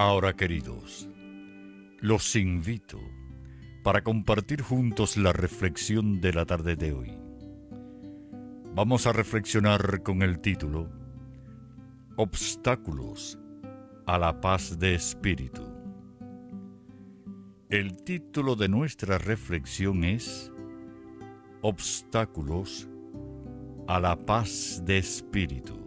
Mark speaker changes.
Speaker 1: Ahora, queridos, los invito para compartir juntos la reflexión de la tarde de hoy. Vamos a reflexionar con el título Obstáculos a la paz de espíritu. El título de nuestra reflexión es Obstáculos a la paz de espíritu.